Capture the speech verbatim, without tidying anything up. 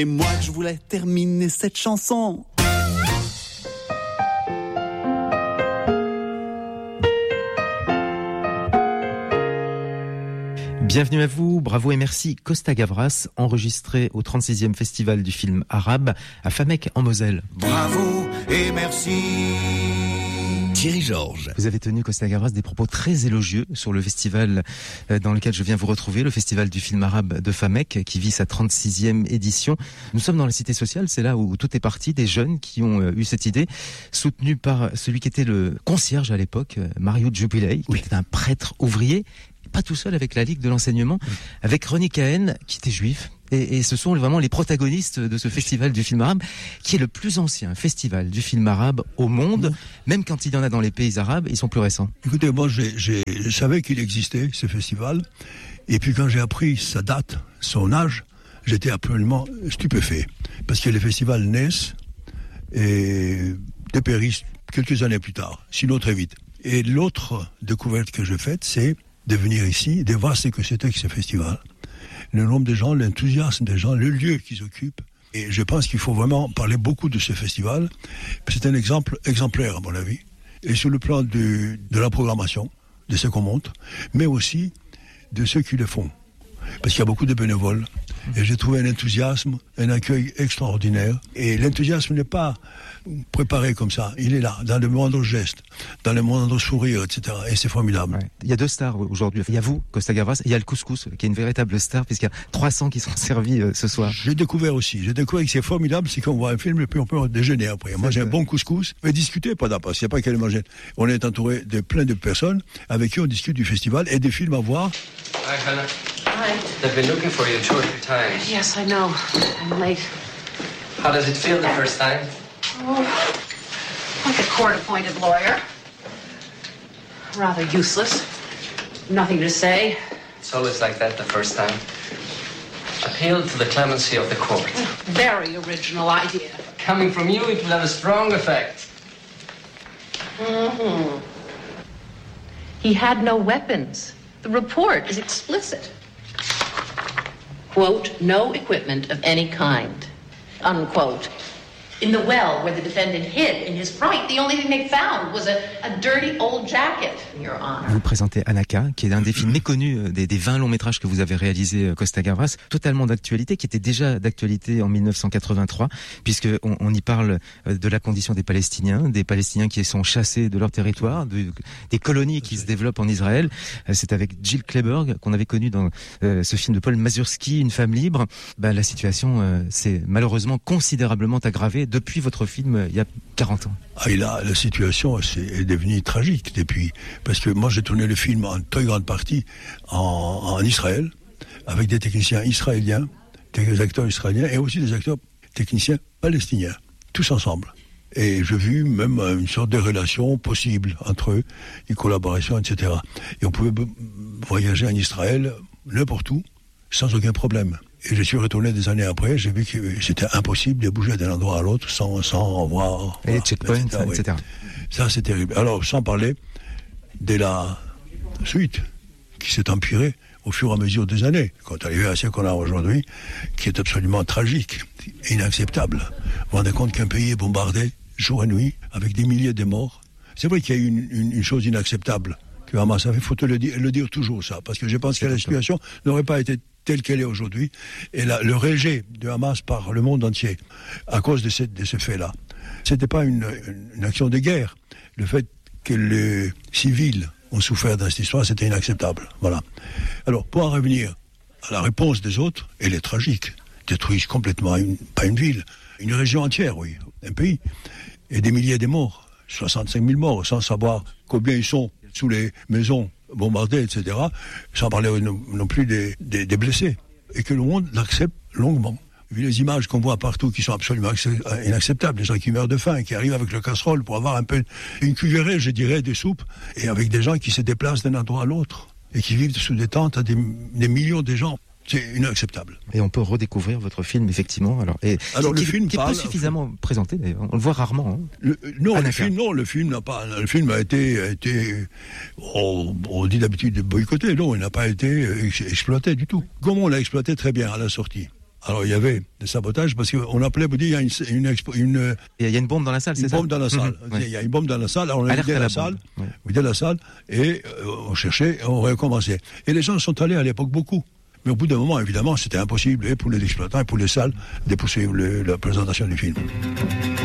Et moi je voulais terminer cette chanson. Bienvenue à vous, bravo et merci. Costa Gavras, enregistré au trente-sixième Festival du film arabe à Famec en Moselle. Bravo et merci. Thierry Georges. Vous avez tenu, Costa Gavras, des propos très élogieux sur le festival dans lequel je viens vous retrouver, le Festival du film arabe de Famec, qui vit sa trente-sixième édition. Nous sommes dans la cité sociale, c'est là où tout est parti, des jeunes qui ont eu cette idée, soutenue par celui qui était le concierge à l'époque, Mario Jubilei, qui oui. était un prêtre ouvrier, pas tout seul avec la Ligue de l'enseignement, oui. avec René Cahen, qui était juif. Et, et ce sont vraiment les protagonistes de ce festival du film arabe, qui est le plus ancien festival du film arabe au monde, mmh. même quand il y en a dans les pays arabes, ils sont plus récents. Écoutez, moi, j'ai, j'ai, je savais qu'il existait, ce festival, et puis quand j'ai appris sa date, son âge, j'étais absolument stupéfait. Parce que les festivals naissent et dépérissent quelques années plus tard, sinon très vite. Et l'autre découverte que j'ai faite, c'est de venir ici, de voir ce que c'était que ce festival. Le nombre de gens, l'enthousiasme des gens, le lieu qu'ils occupent. Et je pense qu'il faut vraiment parler beaucoup de ce festival. C'est un exemple exemplaire, à mon avis. Et sur le plan de, de la programmation, de ce qu'on monte, mais aussi de ceux qui le font. Parce qu'il y a beaucoup de bénévoles. Et j'ai trouvé un enthousiasme, un accueil extraordinaire. Et l'enthousiasme n'est pas préparé comme ça. Il est là, dans le moindre geste, dans le moindre sourire, et cetera. Et c'est formidable. Ouais. Il y a deux stars aujourd'hui. Il y a vous, Costa Gavras, et il y a le couscous, qui est une véritable star, puisqu'il y a trois cents qui sont servis euh, ce soir. J'ai découvert aussi. J'ai découvert que c'est formidable, c'est qu'on voit un film et puis on peut déjeuner après. Moi, j'ai un bon couscous. Mais discuter, pas d'appât. Il n'y a pas qu'à le manger. On est entouré de plein de personnes avec qui on discute du festival et des films à voir. Hi, Hannah. Hi. They've been looking for you two or three times. Yes, I know. I'm late. How does it feel the first time? Oh, like a court-appointed lawyer. Rather useless. Nothing to say. It's always like that the first time. Appeal to the clemency of the court. Very original idea. Coming from you, it will have a strong effect. Mm-hmm. He had no weapons. The report is explicit. Quote, no equipment of any kind. Unquote. In the well where the defendant hid in his fright, the only thing they found was a, a dirty old jacket, Your Honor. Vous présentez Anaka, qui est un des films méconnus des, des vingt longs métrages que vous avez réalisés, Costa Gavras, totalement d'actualité, qui était déjà d'actualité en dix-neuf cent quatre-vingt-trois, puisqu'on on y parle de la condition des Palestiniens, des Palestiniens qui sont chassés de leur territoire, de, des colonies qui se développent en Israël. C'est avec Jill Clayburgh qu'on avait connu dans euh, ce film de Paul Mazursky, Une femme libre. Ben, la situation euh, s'est malheureusement considérablement aggravée depuis votre film il y a quarante ans. Ah, et là, la situation est, est devenue tragique depuis. Parce que moi, j'ai tourné le film en très grande partie en, en Israël, avec des techniciens israéliens, des acteurs israéliens et aussi des acteurs techniciens palestiniens, tous ensemble. Et j'ai vu même une sorte de relation possible entre eux, une collaboration, et cetera. Et on pouvait voyager en Israël n'importe où, sans aucun problème. Et je suis retourné des années après, j'ai vu que c'était impossible de bouger d'un endroit à l'autre sans, sans voir... Et les checkpoints, et cetera. Et cetera. Oui. Ça, c'est terrible. Alors, sans parler de la suite qui s'est empirée au fur et à mesure des années, quand arrivé à ce qu'on a aujourd'hui, qui est absolument tragique, inacceptable. Vous vous rendez compte qu'un pays est bombardé jour et nuit, avec des milliers de morts. C'est vrai qu'il y a une, une, une chose inacceptable que Hamas a fait, il faut te le dire, le dire toujours ça, parce que je pense que la situation n'aurait pas été telle qu'elle est aujourd'hui, et la, le rejet de Hamas par le monde entier, à cause de ce, de ce fait-là. C'était pas une, une action de guerre. Le fait que les civils ont souffert dans cette histoire, c'était inacceptable. Voilà. Alors, pour en revenir à la réponse des autres, elle est tragique. Détruisent complètement, une, pas une ville, une région entière, oui, un pays, et des milliers de morts, soixante-cinq mille morts, sans savoir combien ils sont sous les maisons bombardés, et cetera, sans parler non, non plus des, des, des blessés, et que le monde l'accepte longuement. Vu les images qu'on voit partout qui sont absolument inacceptables, les gens qui meurent de faim, qui arrivent avec le casserole pour avoir un peu une cuillerée, je dirais, de soupe, et avec des gens qui se déplacent d'un endroit à l'autre, et qui vivent sous des tentes à des, des millions de gens. C'est inacceptable. Et on peut redécouvrir votre film, effectivement. Alors, et alors qui, le film qui parle, est pas suffisamment film... présenté, d'ailleurs. On le voit rarement. Hein. Le, non, le film, non, le film n'a pas. Le film a été, a été on, on dit d'habitude boycotté. Non, il n'a pas été exploité du tout. Comment on l'a exploité très bien à la sortie. Alors il y avait des sabotages parce qu'on appelait, vous dites, il y a une, une, expo, une, il y a une bombe dans la salle, c'est ça? Une bombe dans la salle. Mmh, ouais. Il y a une bombe dans la salle. Alors on a vidé la, la salle, ouais. vidé la salle, et euh, on cherchait, on recommençait. Et les gens sont allés à l'époque beaucoup. Mais au bout d'un moment, évidemment, c'était impossible, et pour les exploitants et pour les salles, de poursuivre le, la présentation du film.